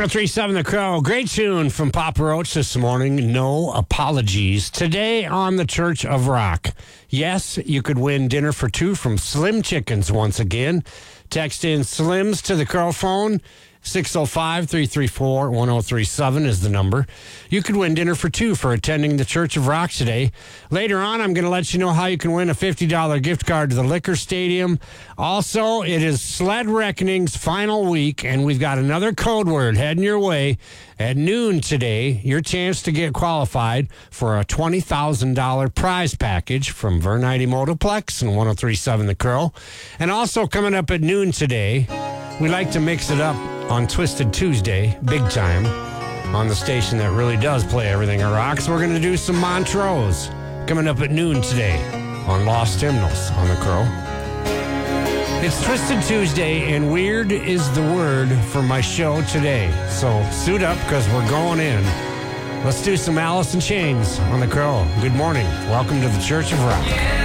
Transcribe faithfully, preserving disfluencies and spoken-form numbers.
one oh three point seven The Crow. Great tune from Papa Roach this morning. No apologies. Today on the Church of Rock. Yes, you could win dinner for two from Slim Chickens once again. Text in Slims to the Crow phone. six oh five, three three four, one oh three seven is the number. You could win dinner for two for attending the Church of Rock today. Later on, I'm going to let you know how you can win a fifty dollars gift card to the Liquor Stadium. Also, it is Sled Reckoning's final week, and we've got another code word heading your way. At noon today, your chance to get qualified for a twenty thousand dollars prize package from Vernite Motoplex and one oh three point seven The Crow. And also coming up at noon today, we like to mix it up on Twisted Tuesday, big time, on the station that really does play everything that rocks. We're going to do some Montrose coming up at noon today on Lost Hymnals on The Crow. It's Twisted Tuesday, and weird is the word for my show today. So suit up, because we're going in. Let's do some Alice in Chains on The Crow. Good morning. Welcome to the Church of Rock.